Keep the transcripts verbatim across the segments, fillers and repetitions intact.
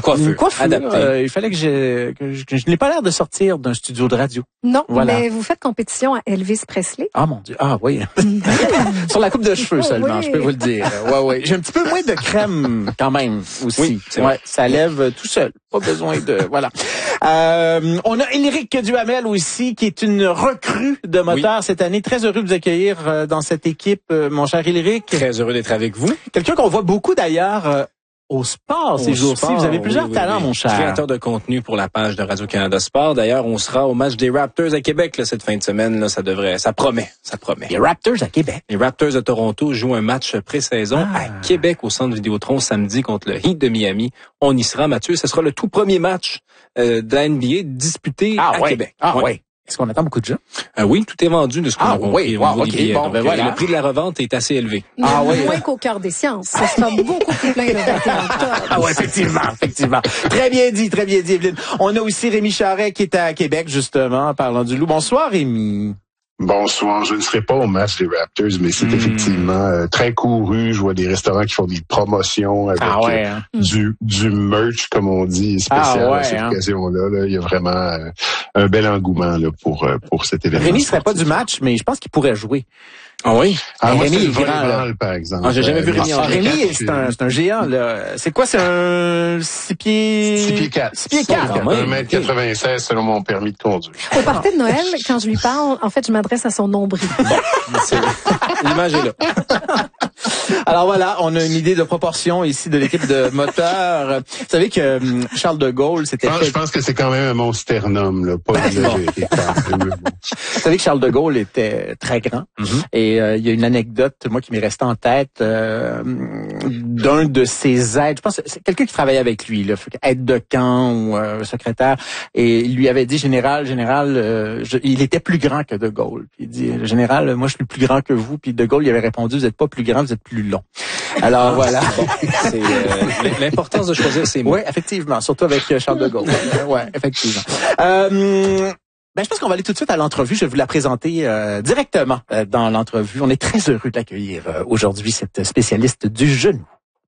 coiffure. Une coiffure. Adaptée. Euh, il fallait que je, que je, que je n'ai pas l'air de sortir d'un studio de radio. Non, Voilà. mais vous faites compétition à Elvis Presley. Ah mon Dieu, ah oui. Sur la coupe de cheveux seulement, Oui. je peux vous le dire. Ouais, ouais. J'ai un petit peu moins de crème quand même aussi. Oui, c'est ouais, vrai. ça lève tout seul. Pas besoin de voilà. Euh, on a Éric Duhamel aussi, qui est une recrue de moteur Oui. cette année. Très heureux de vous accueillir euh, dans cette équipe, euh, mon cher Éric. Très heureux d'être avec vous. Quelqu'un qu'on voit beaucoup d'ailleurs euh, au sport ces Au jours-ci. sport, Vous avez plusieurs oui, oui, talents, oui. mon cher. Créateur de contenu pour la page de Radio-Canada Sport. D'ailleurs, on sera au match des Raptors à Québec là, cette fin de semaine. Là, ça devrait, ça promet, ça promet. Les Raptors à Québec. Les Raptors de Toronto jouent un match pré-saison Ah. à Québec au Centre Vidéotron samedi contre le Heat de Miami. On y sera, Mathieu. Ce sera le tout premier match euh, de la N B A disputé Ah à ouais. Québec. Ah Ouais. ouais. Est-ce qu'on attend beaucoup de gens? Euh, oui, tout est vendu de ce qu'on Ah a compris oui, au wow, niveau des ok, billets. bon, Donc, ben euh, voilà. Le prix de la revente est assez élevé. Ah Non, oui. moins qu'au cœur des sciences. Ce sera beaucoup plus plein le vingt et un octobre. Ah ouais, effectivement, effectivement. Très bien dit, très bien dit, Evelyne. On a aussi Rémi Charret qui est à Québec, justement, en parlant du loup. Bonsoir, Rémi. Bonsoir, je ne serai pas au match des Raptors, mais c'est Mm. effectivement euh, très couru. Je vois des restaurants qui font des promotions avec Ah ouais, hein? euh, du du merch, comme on dit, spécial Ah ouais, à cette hein? occasion-là. Là. Il y a vraiment euh, un bel engouement là, pour euh, pour cet événement. Rémi serait pas sportif. du match, mais je pense qu'il pourrait jouer. Ah oui? Ah, moi, Rémi c'est est le grand, là. volleyball, par exemple. Ah, j'ai jamais vu Euh, Rémi en Ah, vrai. Rémi, c'est un, c'est un géant, là. C'est quoi, c'est un six pieds... six pieds quatre. six pieds quatre. Quand même. un mètre quatre-vingt-seize selon mon permis de conduire. Au party de Noël, quand je lui parle, en fait, je m'adresse à son nombril. C'est- L'image est là. Alors voilà, on a une idée de proportion ici de l'équipe de moteur. Vous savez que hum, Charles de Gaulle, Je c'était pense, je pense que c'est quand même un mon sternum, là, pas exagéré. quand même. Vous savez que Charles de Gaulle était très grand. Mhm. Et euh, il y a une anecdote, moi, qui m'est restée en tête, euh, d'un de ses aides. Je pense que c'est quelqu'un qui travaillait avec lui, là, aide de camp ou euh, secrétaire. Et il lui avait dit, général, général, euh, je- il était plus grand que de Gaulle. Puis il dit, général, moi, je suis plus grand que vous. Puis de Gaulle, il avait répondu, vous êtes pas plus grand, vous êtes plus long. Alors voilà. C'est euh, l'importance de choisir ses mots. Oui, effectivement, surtout avec euh, Charles de Gaulle. Oui, effectivement. Euh, ben, je pense qu'on va aller tout de suite à l'entrevue. Je vais vous la présenter euh, directement euh, dans l'entrevue. On est très heureux de l'accueillir euh, aujourd'hui, cette spécialiste du genou.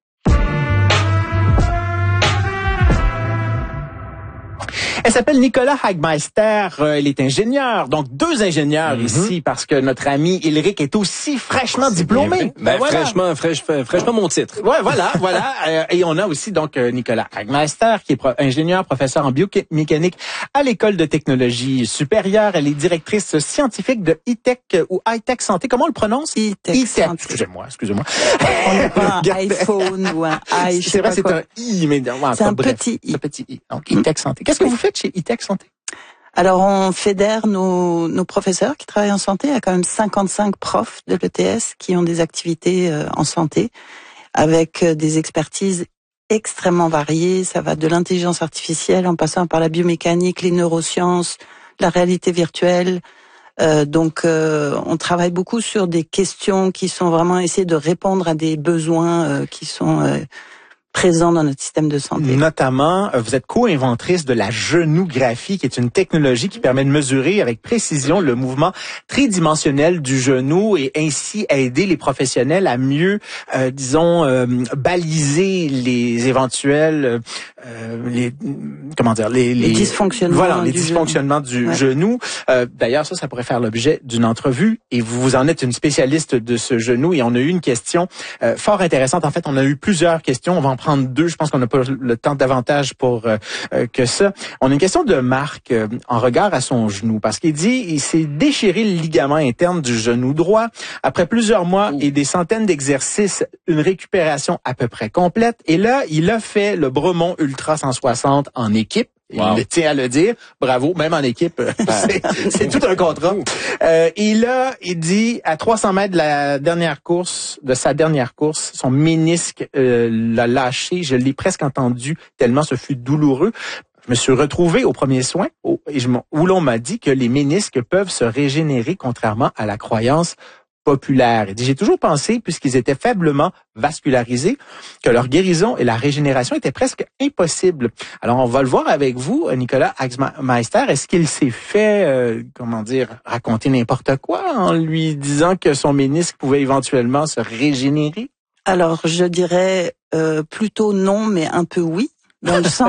Elle s'appelle Nicolas Hagmeister. Euh, Elle est ingénieure, donc deux ingénieurs Mhm. ici, parce que notre ami Éric est aussi fraîchement diplômé. Ben, voilà. fraîchement, fraîche, fraîchement mon titre. Ouais, voilà, voilà. Euh, et on a aussi donc euh, Nicolas Hagmeister, qui est pro- ingénieur, professeur en biomécanique à l'École de technologie supérieure. Elle est directrice scientifique de E-Tech euh, ou High-Tech Santé. Comment on le prononce? E-Tech Santé. Excusez-moi, excusez-moi. On n'a pas un Regardez. iPhone ou un i, je C'est sais vrai, pas c'est quoi. un I, mais ouais, C'est un bref, petit I. un petit I. Donc, E-Tech Santé. Qu'est-ce que vous faites chez E-Tech Santé? Alors, on fédère nos, nos professeurs qui travaillent en santé. Il y a quand même cinquante-cinq profs de l'E T S qui ont des activités euh, en santé avec euh, des expertises extrêmement variées. Ça va de l'intelligence artificielle en passant par la biomécanique, les neurosciences, la réalité virtuelle. Euh, donc, euh, on travaille beaucoup sur des questions qui sont vraiment essayer de répondre à des besoins euh, qui sont euh, présents dans notre système de santé. Notamment, euh, vous êtes co-inventrice de la genougraphie, qui est une technologie qui permet de mesurer avec précision le mouvement tridimensionnel du genou et ainsi aider les professionnels à mieux, euh, disons, euh, baliser les éventuels, euh, les, comment dire, les, Les dysfonctionnements voilà, les du dysfonctionnements du Ouais. genou. Euh, D'ailleurs, ça, ça pourrait faire l'objet d'une entrevue et vous, vous en êtes une spécialiste de ce genou et on a eu une question euh, fort intéressante. En fait, on a eu plusieurs questions. On va en prendre deux. Je pense qu'on n'a pas le temps davantage pour euh, euh, que ça. On a une question de Marc euh, en regard à son genou parce qu'il dit il s'est déchiré le ligament interne du genou droit. Après plusieurs mois et des centaines d'exercices, une récupération à peu près complète. Et là, il a fait le Bremont Ultra cent soixante en équipe. Wow. Il tient à le dire. Bravo, même en équipe, c'est, c'est tout un contrat. Euh, et là, il dit, à trois cents mètres de la dernière course, de sa dernière course, son ménisque euh, l'a lâché. Je l'ai presque entendu tellement ce fut douloureux. Je me suis retrouvé au premier soin où, et je m'en- où l'on m'a dit que les ménisques peuvent se régénérer contrairement à la croyance populaire. Il dit, j'ai toujours pensé, puisqu'ils étaient faiblement vascularisés, que leur guérison et la régénération étaient presque impossibles. Alors, on va le voir avec vous, Nicolas Hagmeister. Est-ce qu'il s'est fait, euh, comment dire, raconter n'importe quoi en lui disant que son ménisque pouvait éventuellement se régénérer? Alors, je dirais euh, plutôt non, mais un peu oui, dans le sens